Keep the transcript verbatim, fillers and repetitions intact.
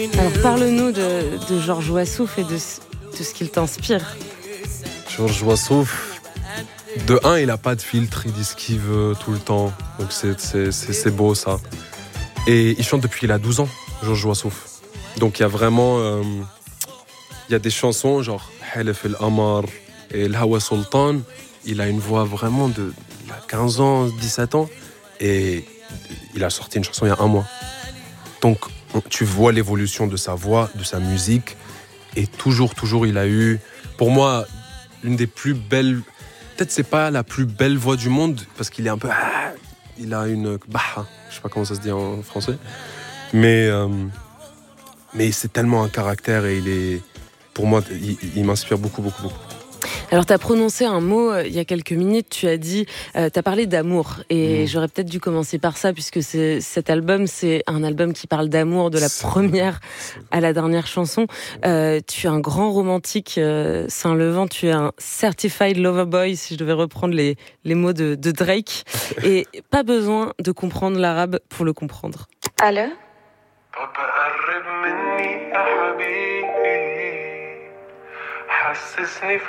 Alors parle-nous de, de Georges Wassouf et de, de ce qu'il t'inspire. Georges Wassouf, de un, il a pas de filtre, il dit ce qu'il veut tout le temps, donc c'est, c'est, c'est, c'est beau ça. Et il chante depuis qu'il a douze ans, Georges Wassouf. Donc il y a vraiment, euh, il y a des chansons genre Halef El Amar et El Hawa Sultan. Il a une voix vraiment de il a quinze ans, dix-sept ans, et il a sorti une chanson il y a un mois. Donc tu vois l'évolution de sa voix, de sa musique, et toujours, toujours il a eu, pour moi, l'une des plus belles. Peut-être c'est pas la plus belle voix du monde parce qu'il est un peu, ah, il a une bah, je sais pas comment ça se dit en français, mais euh, mais c'est tellement un caractère et il est, pour moi, il, il m'inspire beaucoup, beaucoup, beaucoup. Alors, tu as prononcé un mot euh, il y a quelques minutes, tu as dit, euh, tu as parlé d'amour. Et mmh. j'aurais peut-être dû commencer par ça, puisque c'est, cet album, c'est un album qui parle d'amour de la c'est première vrai. à la dernière chanson. Euh, tu es un grand romantique, euh, Saint-Levant, tu es un certified lover boy, si je devais reprendre les, les mots de, de Drake. Et pas besoin de comprendre l'arabe pour le comprendre. Allô ? حسسني في